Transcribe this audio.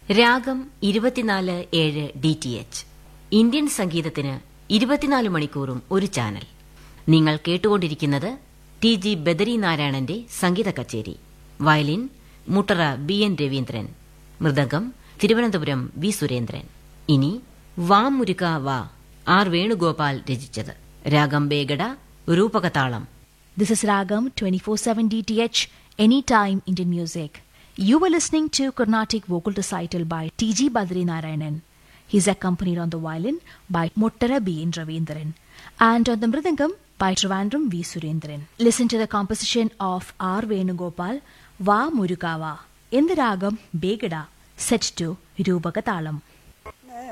രാഗം 24/7 DTH. Indian സംഗീതത്തിന് 24 മണിക്കൂറും ഒരു ചാനൽ. നിങ്ങൾ കേട്ടുകൊണ്ടിരിക്കുന്നത് TG ബദരീനാരായണന്റെ സംഗീത കച്ചേരി. Violin Muttara BN Raveendran, mridangam Thiruvananthapuram V Surendran. ഇനി വാ മുരുക വാ R വേണുഗോപാൽ രചിച്ചത്. രാഗം Begada രൂപകതാളം. This is Ragam 24/7 DTH, Anytime Indian Music. You were listening to Carnatic Vocal Recital by TG Badri Narayanan. He is accompanied on the violin by Muttara BN Ravindran and on the mridangam by Trivandrum V Surendran. Listen to the composition of R Venugopal, Va Murugava, in the Ragam Begada, set to Rupakatalam.